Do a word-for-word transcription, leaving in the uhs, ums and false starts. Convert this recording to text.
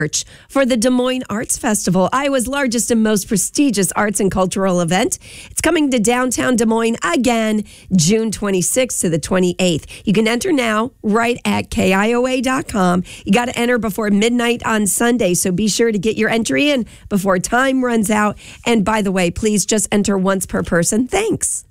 for the Des Moines Arts Festival, Iowa's largest and most prestigious arts and cultural event. It's coming to downtown Des Moines again, June twenty-sixth to the twenty-eighth. You can enter now right at K I O A dot com. You got to enter before midnight on Sunday, so be sure to get your entry in before time runs out. And by the way, please just enter once per person. Thanks.